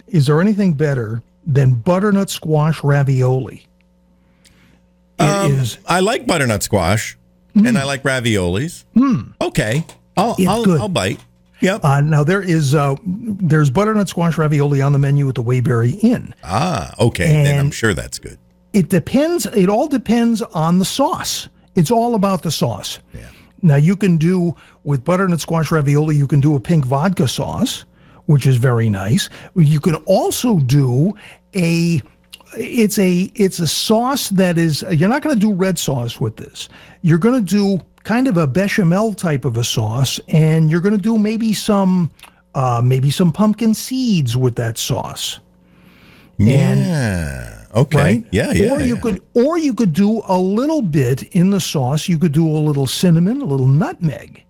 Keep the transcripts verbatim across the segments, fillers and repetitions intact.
is there anything better than butternut squash ravioli? It um, is. I like butternut squash, mm. and I like raviolis. Mm. Okay, I'll I'll, good. I'll bite. Yep. Uh, now there is uh, there's butternut squash ravioli on the menu at the Waybury Inn. Ah, okay. And then I'm sure that's good. It depends. It all depends on the sauce. It's all about the sauce. Yeah. Now you can do with butternut squash ravioli. You can do a pink vodka sauce, which is very nice. You can also do a. It's a it's a sauce that is. You're not going to do red sauce with this. You're going to do kind of a bechamel type of a sauce, and you're going to do maybe some uh, maybe some pumpkin seeds with that sauce. And, yeah. Okay. Right? Yeah. Yeah. Or you yeah. could, or you could do a little bit in the sauce. You could do a little cinnamon, a little nutmeg,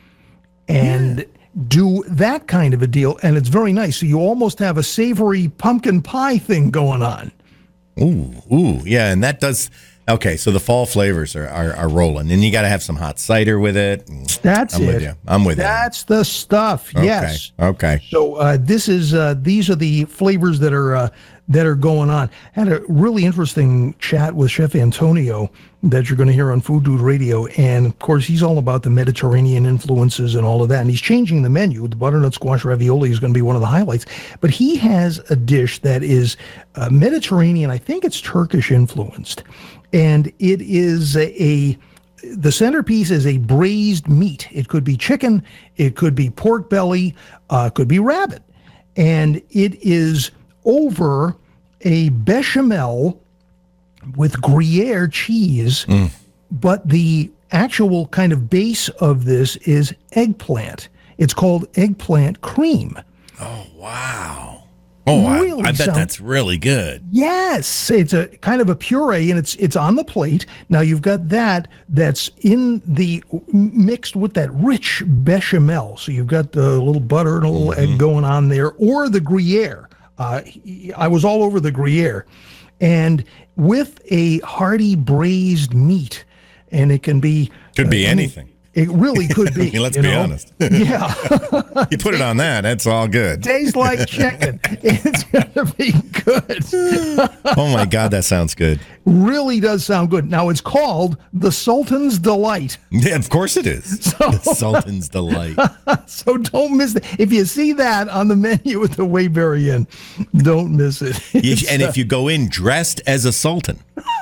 and yeah. do that kind of a deal. And it's very nice. So you almost have a savory pumpkin pie thing going on. Ooh, ooh, yeah, and that does. Okay, so the fall flavors are, are, are rolling, and you got to have some hot cider with it. That's I'm it. with you. I'm with That's you. the stuff. Okay. Yes. Okay. So uh, this is uh, these are the flavors that are uh, that are going on. I had a really interesting chat with Chef Antonio that you're going to hear on Food Dude Radio, and of course he's all about the Mediterranean influences and all of that. And he's changing the menu. The butternut squash ravioli is going to be one of the highlights. But he has a dish that is uh, Mediterranean. I think it's Turkish influenced. And it is a, a, the centerpiece is a braised meat. It could be chicken, it could be pork belly, uh, it could be rabbit. And it is over a bechamel with Gruyere cheese, mm. but the actual kind of base of this is eggplant. It's called eggplant cream. Oh, wow. Oh, really I, I bet sound, that's really good. Yes, it's a kind of a puree, and it's it's on the plate. Now you've got that that's in the mixed with that rich bechamel. So you've got the little butter and a little mm-hmm. egg going on there, or the Gruyere. Uh, I was all over the Gruyere, and with a hearty braised meat, and it can be could be uh, anything. It really could be. I mean, let's you be know? honest. Yeah. You put it on that, that's all good. Tastes like chicken. It's going to be good. Oh, my God, that sounds good. Really does sound good. Now, it's called the Sultan's Delight. Yeah, of course it is. So, the Sultan's Delight. So don't miss it. If you see that on the menu at the Waybury Inn, don't miss it. You, and if you go in dressed as a sultan.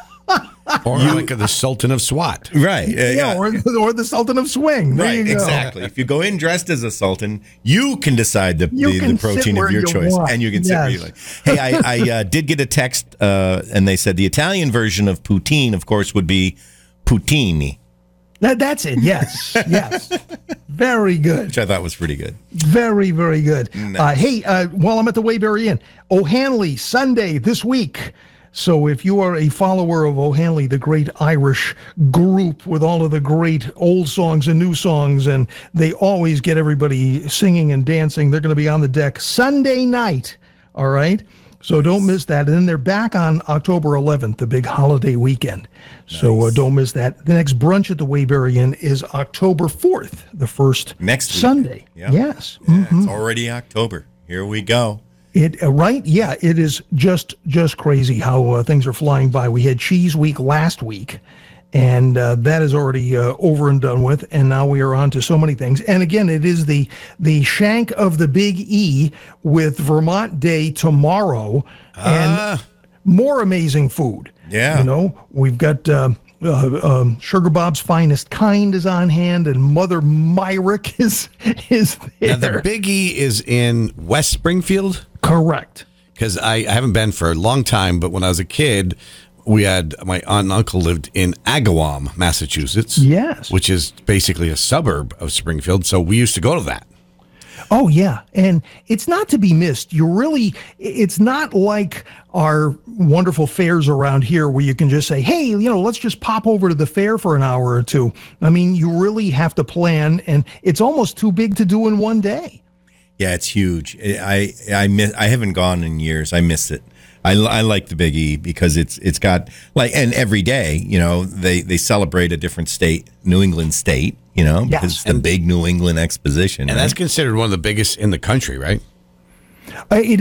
Or you, like the Sultan of SWAT. Right. Uh, yeah, yeah. Or, or the Sultan of Swing. There right, you go. Exactly. If you go in dressed as a sultan, you can decide the, you the, can the protein of your you choice. Want. And you can yes. sit where you like. Hey, I, I uh, did get a text, uh, and they said the Italian version of poutine, of course, would be poutini. That, that's it. Yes. Yes. Very good. Which I thought was pretty good. Very, very good. Nice. Uh, hey, uh, while I'm at the Waybury Inn, O'Hanley, Sunday this week. So if you are a follower of O'Hanley, the great Irish group with all of the great old songs and new songs, and they always get everybody singing and dancing, they're going to be on the deck Sunday night. All right? So don't miss that. And then they're back on October eleventh, the big holiday weekend. Nice. So uh, don't miss that. The next brunch at the Waybury Inn is October fourth, the first next Sunday. Yep. Yes. Yeah, mm-hmm. It's already October. Here we go. It uh, right? Yeah, it is just just crazy how uh, things are flying by. We had Cheese Week last week, and uh, that is already uh, over and done with. And now we are on to so many things. And again, it is the the shank of the Big E with Vermont Day tomorrow, and ah. more amazing food. Yeah, you know, we've got. Uh, Uh, um, Sugar Bob's Finest Kind is on hand, and Mother Myrick is is there. Now, the Big E is in West Springfield? Correct. Because I, I haven't been for a long time, but when I was a kid, we had my aunt and uncle lived in Agawam, Massachusetts. Yes. Which is basically a suburb of Springfield, so we used to go to that. Oh, yeah. And it's not to be missed. You really, it's not like our wonderful fairs around here where you can just say, hey, you know, let's just pop over to the fair for an hour or two. I mean, you really have to plan, and it's almost too big to do in one day. Yeah, it's huge. I I miss, I haven't gone in years. I miss it. I, I like the Big E because it's it's got like, and every day, you know, they, they celebrate a different state, New England state, you know, yes. because it's the and, big New England exposition. And right? that's considered one of the biggest in the country, right? Uh, it